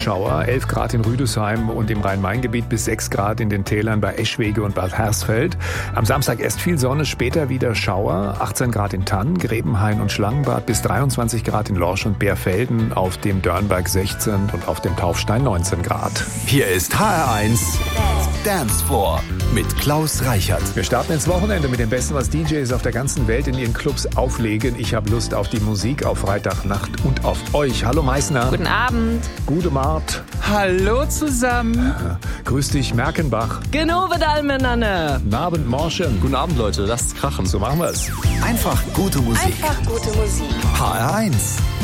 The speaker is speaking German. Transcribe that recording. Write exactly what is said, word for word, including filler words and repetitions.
Schauer, elf Grad in Rüdesheim und im Rhein-Main-Gebiet bis sechs Grad in den Tälern bei Eschwege und Bad Hersfeld. Am Samstag erst viel Sonne, später wieder Schauer, achtzehn Grad in Thann, Grebenhain und Schlangenbad bis dreiundzwanzig Grad in Lorsch und Bärfelden, auf dem Dörnberg sechzehn und auf dem Taufstein neunzehn Grad. Hier ist H R eins Dance Floor mit Klaus Reichert. Wir starten ins Wochenende mit dem Besten, was D Js auf der ganzen Welt in ihren Clubs auflegen. Ich habe Lust auf die Musik, auf Freitagnacht und auf euch. Hallo Meißner. Guten Abend. Gute Mart. Hallo zusammen. Äh, grüß dich, Merkenbach. Genau wieder miteinander. Guten Abend, Morschen. Guten Abend, Leute. Lasst krachen. So machen wir's. Einfach gute Musik. Einfach gute Musik. H R eins.